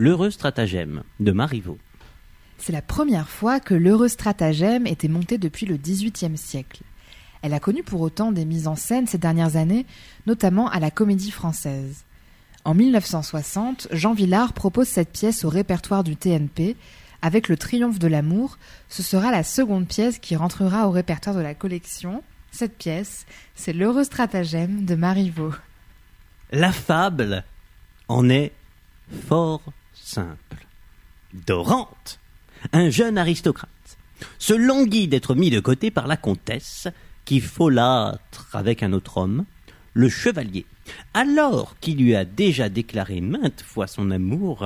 L'heureux stratagème de Marivaux. C'est la première fois que l'heureux stratagème était monté depuis le XVIIIe siècle. Elle a connu pour autant des mises en scène ces dernières années, notamment à la Comédie Française. En 1960, Jean Vilar propose cette pièce au répertoire du TNP. Avec le Triomphe de l'amour, ce sera la seconde pièce qui rentrera au répertoire de la collection. Cette pièce, c'est l'heureux stratagème de Marivaux. La fable en est fort simple. Dorante, un jeune aristocrate, se languit d'être mis de côté par la comtesse, qui folâtre avec un autre homme, le chevalier, alors qu'il lui a déjà déclaré maintes fois son amour,